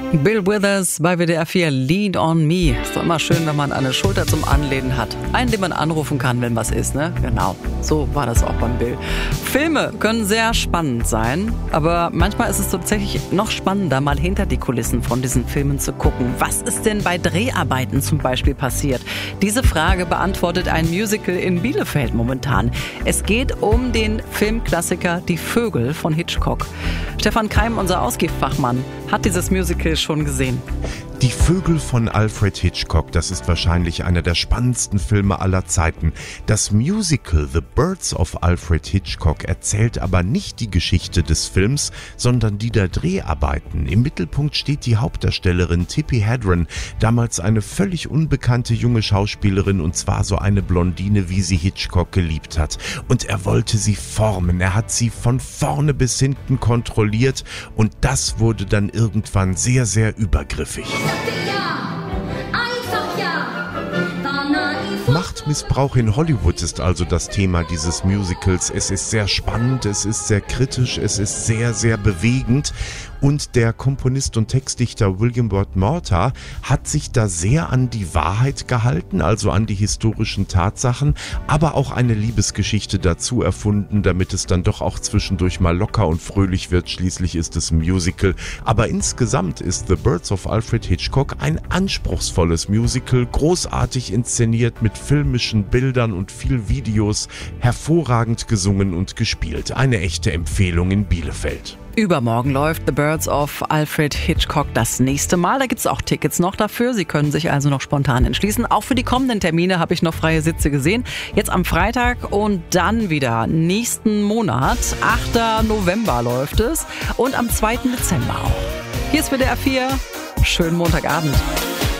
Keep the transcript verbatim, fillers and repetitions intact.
Bill Withers bei W D R vier, Lean on Me. Ist doch immer schön, wenn man eine Schulter zum Anlehnen hat. Einen, den man anrufen kann, wenn was ist, ne? Genau, so war das auch beim Bill. Filme können sehr spannend sein, aber manchmal ist es tatsächlich noch spannender, mal hinter die Kulissen von diesen Filmen zu gucken. Was ist denn bei Dreharbeiten zum Beispiel passiert? Diese Frage beantwortet ein Musical in Bielefeld momentan. Es geht um den Filmklassiker Die Vögel von Hitchcock. Stefan Keim, unser Ausgehfachmann, hat dieses Musical schon gesehen. Die Vögel von Alfred Hitchcock, das ist wahrscheinlich einer der spannendsten Filme aller Zeiten. Das Musical The Birds of Alfred Hitchcock erzählt aber nicht die Geschichte des Films, sondern die der Dreharbeiten. Im Mittelpunkt steht die Hauptdarstellerin Tippi Hedren, damals eine völlig unbekannte junge Schauspielerin, und zwar so eine Blondine, wie sie Hitchcock geliebt hat. Und er wollte sie formen, er hat sie von vorne bis hinten kontrolliert, und das wurde dann irgendwann sehr, sehr übergriffig. Machtmissbrauch in Hollywood ist also das Thema dieses Musicals. Es ist sehr spannend, es ist sehr kritisch, es ist sehr, sehr bewegend. Und der Komponist und Textdichter William Ward Mortar hat sich da sehr an die Wahrheit gehalten, also an die historischen Tatsachen, aber auch eine Liebesgeschichte dazu erfunden, damit es dann doch auch zwischendurch mal locker und fröhlich wird. Schließlich ist es ein Musical. Aber insgesamt ist The Birds of Alfred Hitchcock ein anspruchsvolles Musical, großartig inszeniert mit filmischen Bildern und viel Videos, hervorragend gesungen und gespielt. Eine echte Empfehlung in Bielefeld. Übermorgen läuft The Birds of Alfred Hitchcock das nächste Mal. Da gibt es auch Tickets noch dafür. Sie können sich also noch spontan entschließen. Auch für die kommenden Termine habe ich noch freie Sitze gesehen. Jetzt am Freitag und dann wieder nächsten Monat. achter November läuft es und am zweiten Dezember auch. Hier ist W D R vier. Schönen Montagabend.